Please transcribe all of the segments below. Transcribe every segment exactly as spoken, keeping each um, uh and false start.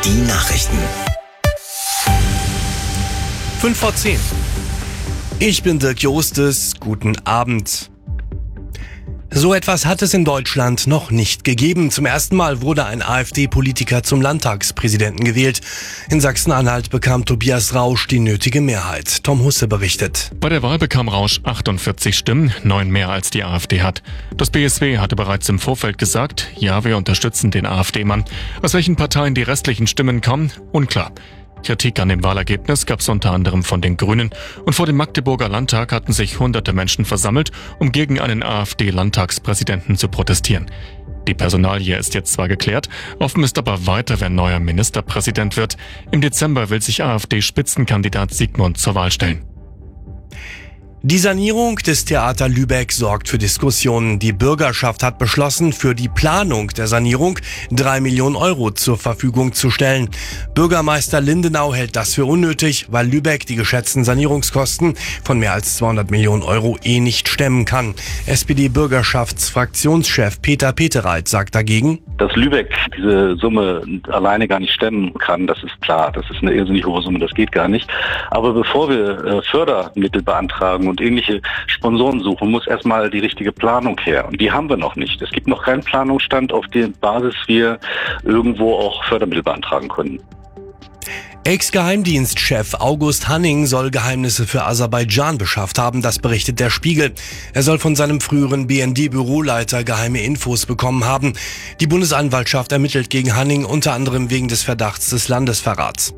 Die Nachrichten. fünf vor zehn. Ich bin Dirk Jostes. Guten Abend. So etwas hat es in Deutschland noch nicht gegeben. Zum ersten Mal wurde ein AfD-Politiker zum Landtagspräsidenten gewählt. In Sachsen-Anhalt bekam Tobias Rausch die nötige Mehrheit. Tom Husse berichtet. Bei der Wahl bekam Rausch achtundvierzig Stimmen, neun mehr als die AfD hat. Das B S W hatte bereits im Vorfeld gesagt, ja, wir unterstützen den AfD-Mann. Aus welchen Parteien die restlichen Stimmen kamen, unklar. Kritik an dem Wahlergebnis gab es unter anderem von den Grünen. Und vor dem Magdeburger Landtag hatten sich hunderte Menschen versammelt, um gegen einen AfD-Landtagspräsidenten zu protestieren. Die Personalie ist jetzt zwar geklärt, offen ist aber weiter, wer neuer Ministerpräsident wird. Im Dezember will sich AfD-Spitzenkandidat Sigmund zur Wahl stellen. Die Sanierung des Theater Lübeck sorgt für Diskussionen. Die Bürgerschaft hat beschlossen, für die Planung der Sanierung drei Millionen Euro zur Verfügung zu stellen. Bürgermeister Lindenau hält das für unnötig, weil Lübeck die geschätzten Sanierungskosten von mehr als zweihundert Millionen Euro eh nicht stemmen kann. S P D-Bürgerschaftsfraktionschef Peter Petereit sagt dagegen: Dass Lübeck diese Summe alleine gar nicht stemmen kann, das ist klar. Das ist eine irrsinnig hohe Summe, das geht gar nicht. Aber bevor wir äh, Fördermittel beantragen und ähnliche Sponsoren suchen, muss erstmal die richtige Planung her. Und die haben wir noch nicht. Es gibt noch keinen Planungsstand, auf der Basis wir irgendwo auch Fördermittel beantragen können. Ex-Geheimdienstchef August Hanning soll Geheimnisse für Aserbaidschan beschafft haben, das berichtet der Spiegel. Er soll von seinem früheren B N D-Büroleiter geheime Infos bekommen haben. Die Bundesanwaltschaft ermittelt gegen Hanning unter anderem wegen des Verdachts des Landesverrats.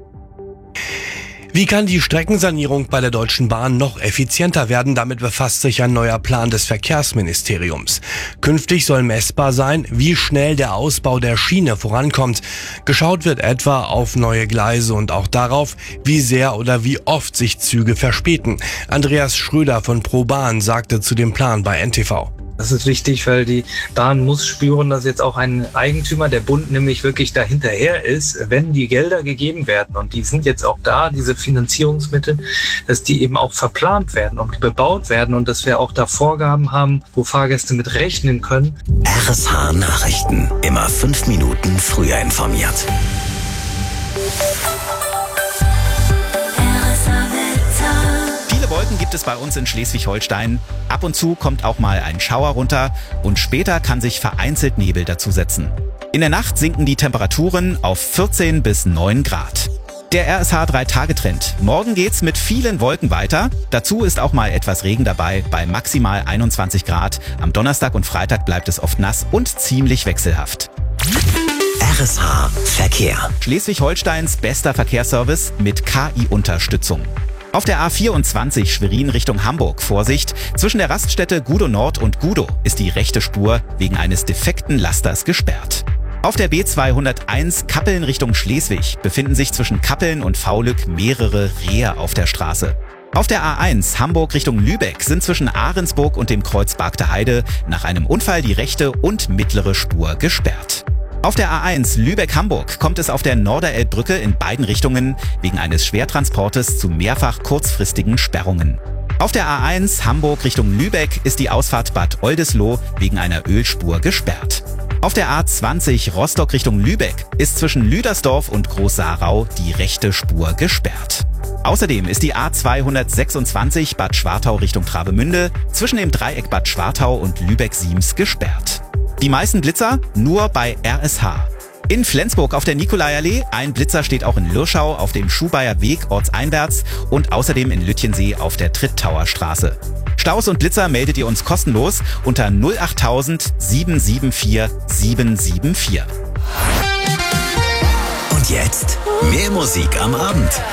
Wie kann die Streckensanierung bei der Deutschen Bahn noch effizienter werden? Damit befasst sich ein neuer Plan des Verkehrsministeriums. Künftig soll messbar sein, wie schnell der Ausbau der Schiene vorankommt. Geschaut wird etwa auf neue Gleise und auch darauf, wie sehr oder wie oft sich Züge verspäten. Andreas Schröder von ProBahn sagte zu dem Plan bei N T V. Das ist wichtig, weil die Bahn muss spüren, dass jetzt auch ein Eigentümer, der Bund, nämlich wirklich dahinterher ist, wenn die Gelder gegeben werden. Und die sind jetzt auch da, diese Finanzierungsmittel, dass die eben auch verplant werden und bebaut werden und dass wir auch da Vorgaben haben, wo Fahrgäste mit rechnen können. R S H Nachrichten. Immer fünf Minuten früher informiert. Wolken gibt es bei uns in Schleswig-Holstein. Ab und zu kommt auch mal ein Schauer runter und später kann sich vereinzelt Nebel dazusetzen. In der Nacht sinken die Temperaturen auf vierzehn bis neun Grad. Der R S H drei Tage Trend. Morgen geht's mit vielen Wolken weiter. Dazu ist auch mal etwas Regen dabei bei maximal einundzwanzig Grad. Am Donnerstag und Freitag bleibt es oft nass und ziemlich wechselhaft. R S H Verkehr. Schleswig-Holsteins bester Verkehrsservice mit K I-Unterstützung. Auf der A vierundzwanzig Schwerin Richtung Hamburg, Vorsicht, zwischen der Raststätte Gudow Nord und Gudow ist die rechte Spur wegen eines defekten Lasters gesperrt. Auf der B zweihunderteins Kappeln Richtung Schleswig befinden sich zwischen Kappeln und Faulück mehrere Rehe auf der Straße. Auf der A eins Hamburg Richtung Lübeck sind zwischen Ahrensburg und dem Kreuz Bargter Heide nach einem Unfall die rechte und mittlere Spur gesperrt. Auf der A eins Lübeck-Hamburg kommt es auf der Norderelbbrücke in beiden Richtungen wegen eines Schwertransportes zu mehrfach kurzfristigen Sperrungen. Auf der A eins Hamburg Richtung Lübeck ist die Ausfahrt Bad Oldesloe wegen einer Ölspur gesperrt. Auf der A zwanzig Rostock Richtung Lübeck ist zwischen Lüdersdorf und Groß-Saarau die rechte Spur gesperrt. Außerdem ist die A zweihundertsechsundzwanzig Bad Schwartau Richtung Travemünde zwischen dem Dreieck Bad Schwartau und Lübeck-Siems gesperrt. Die meisten Blitzer nur bei R S H. In Flensburg auf der Nikolaiallee, ein Blitzer steht auch in Lürschau auf dem Schubaier Weg ortseinwärts und außerdem in Lütjensee auf der Trittauer Straße. Staus und Blitzer meldet ihr uns kostenlos unter null acht tausend sieben sieben vier sieben sieben vier. Und jetzt mehr Musik am Abend.